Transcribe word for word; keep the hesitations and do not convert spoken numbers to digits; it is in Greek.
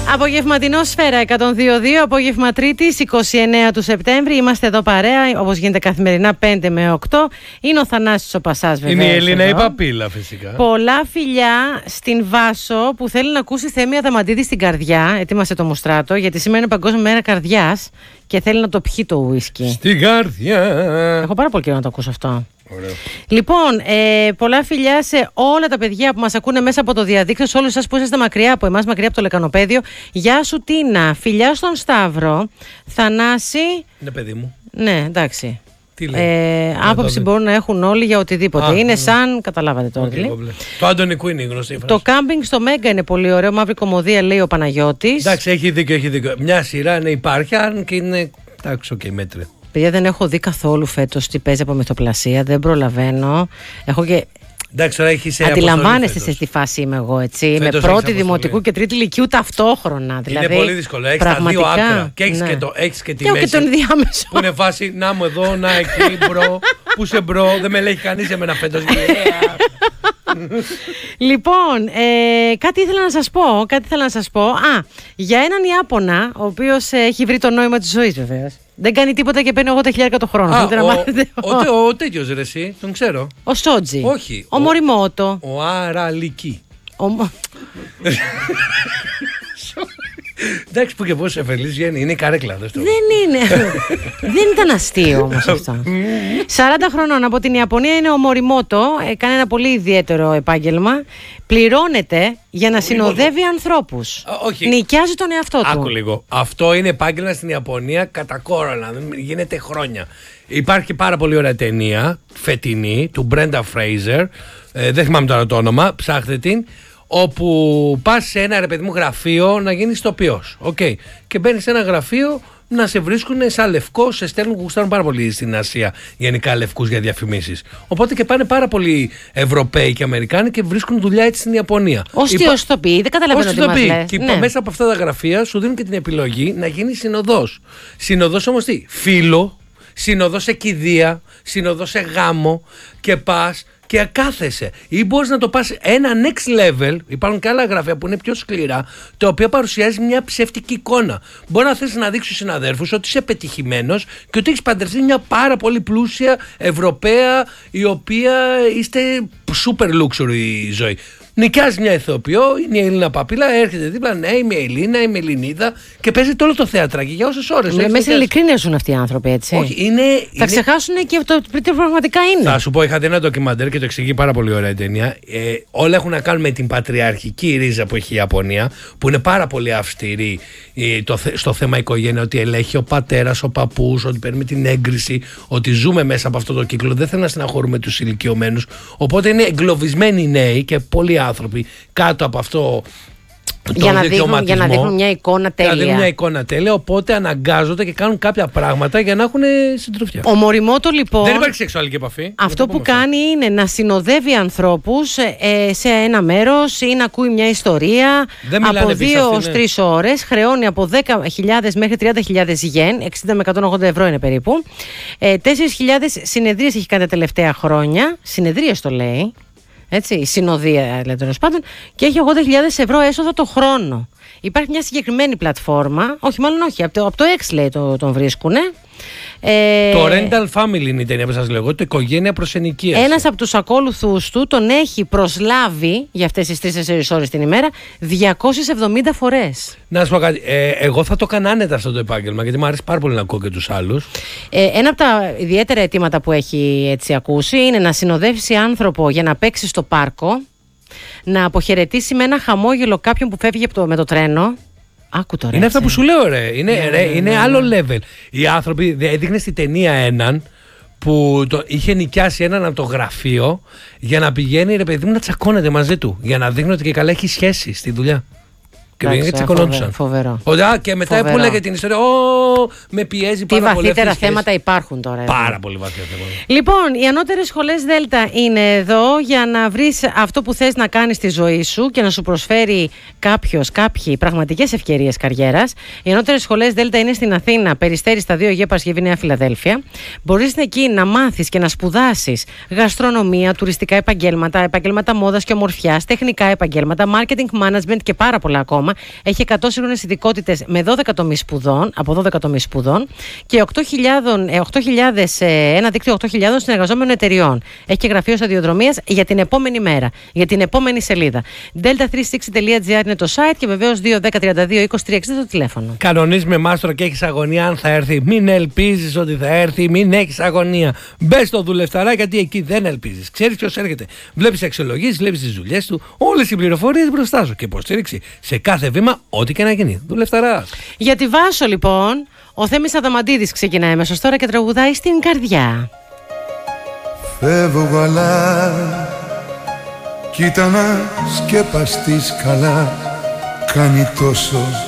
Απογευματινό Σφαίρα εκατόν δύο κόμμα δύο, απόγευμα Τρίτης είκοσι εννέα του Σεπτέμβρη. Είμαστε εδώ παρέα, όπως γίνεται καθημερινά πέντε με οκτώ. Είναι ο Θανάσης ο Πασάς, βέβαια. Είναι η Ελίνα η Παπίλα, φυσικά. Πολλά φιλιά στην Βάσο που θέλει να ακούσει Θέμη Αδαμαντίδη στην καρδιά. Ετοίμασε το μουστράτο, γιατί σήμερα είναι Παγκόσμια Μέρα Καρδιάς και θέλει να το πιει το ουίσκι. Στην καρδιά. Έχω πάρα πολύ καιρό να το ακούσω αυτό. Ωραίο. Λοιπόν, ε, πολλά φιλιά σε όλα τα παιδιά που μας ακούνε μέσα από το διαδίκτυο, σε όλους εσάς που είσαστε μακριά από εμάς, μακριά από το Λεκανοπαίδιο. Γεια σου Τίνα, φιλιά στον Σταύρο, Θανάση. Ναι, παιδί μου. Ναι, εντάξει. Τι λέει. Ε, άποψη μπορούν να έχουν όλοι για οτιδήποτε. Α, είναι ναι. σαν, καταλάβατε τώρα. Okay, λέει. το Άντωνη είναι η γνωστή φράση. Το κάμπινγκ στο Μέγκα είναι πολύ ωραίο, μαύρη κομμωδία, λέει ο Παναγιώτης. Εντάξει, έχει δίκιο, έχει δίκιο. Μια σειρά ναι, υπάρχει, αν και είναι. Εντάξει, οκ, okay, μέτρη. Παιδιά, δεν έχω δει καθόλου φέτος τι παίζει από μυθοπλασία, δεν προλαβαίνω. Έχω και. Εντάξει, τώρα έχεις αντιλαμβάνεστε σε τι φάση είμαι εγώ, έτσι. Φέτος με πρώτη δημοτικού και τρίτη λυκείου ταυτόχρονα. Δηλαδή, είναι πολύ δύσκολο. Έχεις τα δύο άκρα. Και έχεις ναι. και, το, έχεις και τη και μέση. Και τον διάμεσο. Που είναι φάση να μου εδώ, να εκεί, μπρο. Πού σε μπρο, δεν με ελέγχει κανείς για μένα φέτος. Λοιπόν, ε, κάτι ήθελα να σας πω. Κάτι ήθελα να σας πω. Α, για έναν Ιάπωνα, ο οποίος ε, έχει βρει το νόημα της ζωής, βεβαίως. Δεν κάνει τίποτα και παίρνει ογδόντα χιλιάδες το χρόνο. Α, ο, ο, ο, ο τέτοιος ρε εσύ, τον ξέρω. Ο Σότζι. Όχι. Ο, ο Μοριμότο. Ο Αραλική. Ο... Εντάξει, που και πώς εφελής βγαίνει, είναι η καρέκλα. Δεν είναι. Δεν ήταν αστείο όμως αυτό. σαράντα χρονών από την Ιαπωνία είναι ο Μοριμότο. Κάνει ένα πολύ ιδιαίτερο επάγγελμα. Πληρώνεται για να συνοδεύει ανθρώπους. Όχι. Νοικιάζει τον εαυτό του. Άκου λίγο. Αυτό είναι επάγγελμα στην Ιαπωνία κατά κόρονα. Γίνεται χρόνια. Υπάρχει πάρα πολύ ωραία ταινία φετινή του Μπρέντα Φρέιζερ. Ε, δεν θυμάμαι τώρα το όνομα. Ψάχτε την. Όπου πας σε ένα ρε παιδί μου γραφείο να γίνεις ηθοποιός. Okay. Και μπαίνεις σε ένα γραφείο να σε βρίσκουν σαν λευκό, σε στέλνουν που γουστάρουν πάρα πολύ στην Ασία γενικά λευκούς για διαφημίσεις. Οπότε και πάνε πάρα πολλοί Ευρωπαίοι και Αμερικάνοι και βρίσκουν δουλειά έτσι στην Ιαπωνία. Ως τι ως ηθοποιοί, δεν καταλαβαίνω τι μας λες. Και ναι. μέσα από αυτά τα γραφεία σου δίνουν και την επιλογή να γίνεις συνοδός. Συνοδός όμως τι, φίλο, συνοδός σε κηδεία, συνοδός σε γάμο και πας και κάθεσαι. Ή μπορείς να το πας ένα next level. Υπάρχουν και άλλα γραφεία που είναι πιο σκληρά, τα οποία παρουσιάζει μια ψεύτικη εικόνα. Μπορεί να θες να δείξεις στους συναδέρφους ότι είσαι πετυχημένος και ότι έχεις παντρευτεί μια πάρα πολύ πλούσια Ευρωπαία, η οποία είστε super luxury ζωή. Νοικιάζει μια ηθοποιό, είναι η Ελίνα Παπίλα, έρχεται δίπλα. Ναι, είμαι η Ελίνα, είμαι η Ελληνίδα και παίζεται όλο το θέατρακι για όσες ώρες. Με μέσα ειλικρίνειες ζουν αυτοί οι άνθρωποι, έτσι. Όχι, είναι. Θα είναι... ξεχάσουν και το τι πραγματικά είναι. Θα σου πω, είχα δει ένα ντοκιμαντέρ και το εξηγεί πάρα πολύ ωραία η ταινία. Ε, όλα έχουν να κάνουν με την πατριαρχική ρίζα που έχει η Ιαπωνία, που είναι πάρα πολύ αυστηρή ε, το, στο θέμα οικογένεια, ότι ελέγχει ο πατέρας, ο παππούς, ότι παίρνουμε την έγκριση, ότι ζούμε μέσα από αυτό το κύκλο. Δεν θέλουν να στεναχωρούμε τους ηλικιωμένους. Οπότε είναι εγκλωβισμένοι νέοι και πολλοί άνθρωποι κάτω από αυτό το για, να δείχνουν, για να δείχνουν μια εικόνα τέλεια. Για να δείχνουν μια εικόνα τέλεια, οπότε αναγκάζονται και κάνουν κάποια πράγματα για να έχουν συντροφιά. Ο Μοριμότο λοιπόν. Δεν υπάρχει σεξουαλική επαφή. Αυτό που κάνει αυτό. Είναι να συνοδεύει ανθρώπους ε, σε ένα μέρος ή να ακούει μια ιστορία από δύο ως τρεις ώρες. Χρεώνει από δέκα χιλιάδες μέχρι τριάντα χιλιάδες γεν, εξήντα με εκατόν ογδόντα ευρώ είναι περίπου. Ε, τέσσερις χιλιάδες συνεδρίες έχει κάνει τα τελευταία χρόνια. Συνεδρίες το λέει. Έτσι, η συνοδεία λέει τέλος πάντων, και έχει ογδόντα χιλιάδες ευρώ έσοδο το χρόνο. Υπάρχει μια συγκεκριμένη πλατφόρμα, όχι μάλλον όχι, από το, από το X λέει το, τον βρίσκουνε. Ε, το Rental Family είναι η ταινία που σας λέγω, το οικογένεια προς ενοικίαση. Ένας από τους ακόλουθους του τον έχει προσλάβει για αυτές τις τρεις τέσσερις ώρες την ημέρα διακόσιες εβδομήντα φορές. Να σου πω κάτι, ε, εγώ θα το κάνω άνετα αυτό το επάγγελμα, γιατί μου αρέσει πάρα πολύ να ακούω και τους άλλους. Ε, ένα από τα ιδιαίτερα αιτήματα που έχει έτσι ακούσει είναι να συνοδεύσει άνθρωπο για να παίξει στο πάρκο, να αποχαιρετήσει με ένα χαμόγελο κάποιον που φεύγει από το, με το τρένο. Άκου τώρα, είναι έτσι. αυτά που σου λέω, ρε. Είναι, ναι, ρε, ναι, είναι ναι, ναι. άλλο level. Οι άνθρωποι, έδειχνε στη ταινία έναν που το, είχε νοικιάσει έναν από το γραφείο για να πηγαίνει, ρε παιδί μου, να τσακώνεται μαζί του. Για να δείχνει ότι και καλά έχει σχέση στη δουλειά. Και πήγαινε και τσακωνόντουσαν. Φοβερό. Ότι, και μετά που έλεγε την ιστορία, Ω, με πιέζει πάρα πολύ. Τι βαθύτερα θέματα υπάρχουν τώρα. Πάρα εδώ. Πολύ βαθύτερα θέματα. Λοιπόν, οι ανώτερες σχολές Δέλτα είναι εδώ για να βρεις αυτό που θες να κάνεις στη ζωή σου και να σου προσφέρει κάποιος, κάποιοι πραγματικές ευκαιρίες καριέρας. Οι ανώτερες σχολές Δέλτα είναι στην Αθήνα, Περιστέρι στα δύο Αιγαία Παρασκευή, Νέα Φιλαδέλφια. Μπορείς εκεί να μάθεις και να σπουδάσεις γαστρονομία, τουριστικά επαγγέλματα, επαγγέλματα μόδας και ομορφιάς, τεχνικά επαγγέλματα, marketing management και πάρα πολλά ακόμα. ακόμα. Έχει εκατό σύγχρονες ειδικότητες με δώδεκα τομείς σπουδών, από δώδεκα τομείς σπουδών και οκτώ χιλιάδες, ένα δίκτυο οκτώ χιλιάδων συνεργαζόμενων εταιριών. Έχει και γραφείο σταδιοδρομίας για την επόμενη μέρα, για την επόμενη σελίδα. delta τριακόσια εξήντα τελεία τζι άρ είναι το site και βεβαίως δύο δέκα τριάντα δύο είκοσι τρία εξήντα το τηλέφωνο. Κανονίζει με μάστρο και έχεις αγωνία αν θα έρθει. Μην ελπίζεις ότι θα έρθει, μην έχεις αγωνία. Μπες στο δουλευταρά γιατί εκεί δεν ελπίζεις. Ξέρεις ποιος έρχεται. Βλέπεις αξιολογήσεις, βλέπεις τις δουλειές του, όλες οι πληροφορίες μπροστά σου και υποστήριξη σε κάθε βήμα, ό,τι και να γίνει. Δουλευταράς. Για τη Βάσο λοιπόν, ο Θέμης Αδαμαντίδης ξεκινάει αμέσως τώρα και τραγουδάει στην καρδιά. Φεύγω αλλά κοίτα να σκεπαστείς καλά, κάνει τόσο